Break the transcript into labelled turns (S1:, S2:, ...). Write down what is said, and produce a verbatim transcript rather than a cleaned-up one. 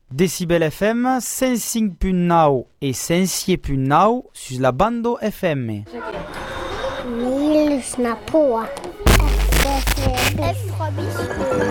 S1: Decibel F M, cinq virgule neuf et cinq virgule neuf sur la bande F M.
S2: Ni lyssna på F